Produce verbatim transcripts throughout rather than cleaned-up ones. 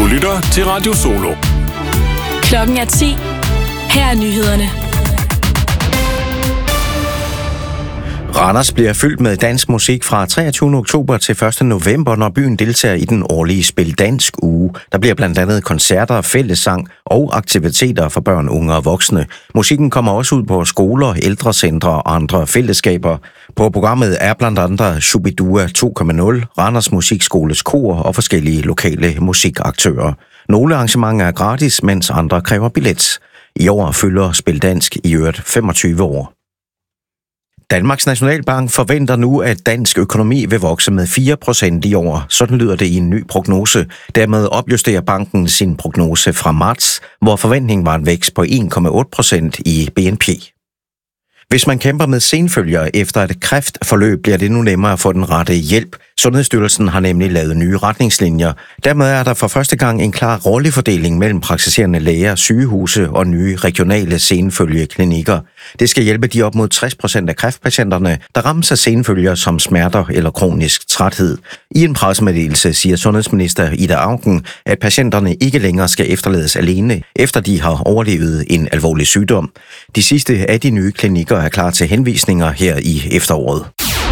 Du lytter til Radio Solo. Klokken er ti. Her er nyhederne. Randers bliver fyldt med dansk musik fra treogtyvende oktober til første november, når byen deltager i den årlige Spil Dansk Uge. Der bliver blandt andet koncerter, fællessang og aktiviteter for børn, unge og voksne. Musikken kommer også ud på skoler, ældrecentre og andre fællesskaber. På programmet er blandt andet Shubidua to punkt nul, Randers Musikskoles kor og forskellige lokale musikaktører. Nogle arrangementer er gratis, mens andre kræver billet. I år fylder Spil Dansk i øvrigt femogtyve år. Danmarks Nationalbank forventer nu, at dansk økonomi vil vokse med fire procent i år. Sådan lyder det i en ny prognose. Dermed opjusterer banken sin prognose fra marts, hvor forventningen var en vækst på en komma otte procent i B N P. Hvis man kæmper med senfølger efter et kræftforløb, bliver det nu nemmere at få den rette hjælp. Sundhedsstyrelsen har nemlig lavet nye retningslinjer. Dermed er der for første gang en klar rollefordeling mellem praktiserende læger, sygehuse og nye regionale senfølgeklinikker. Det skal hjælpe de op mod tres procent af kræftpatienterne, der rammes af senfølger som smerter eller kronisk træthed. I en pressemeddelelse siger sundhedsminister Ida Auken, at patienterne ikke længere skal efterlades alene, efter de har overlevet en alvorlig sygdom. De sidste af de nye klinikker er klar til henvisninger her i efteråret.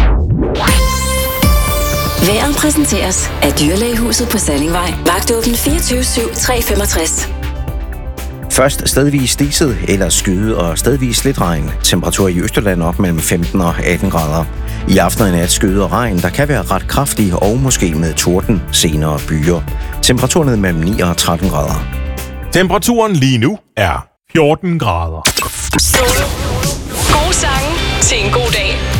Vejret præsenteres af Dyrlægehuset på Sallingvej. Vagtåben fireogtyve syv tre femogtres. Først stedvis diset eller skyde og stedvis lidt regn. Temperatur i Østjylland op mellem femten og atten grader. I aften og nat skyde og regn, der kan være ret kraftig og måske med torden, senere byer. Temperaturen ned mellem ni og tretten grader. Temperaturen lige nu er fjorten grader. Solo. Gode sange til en god dag.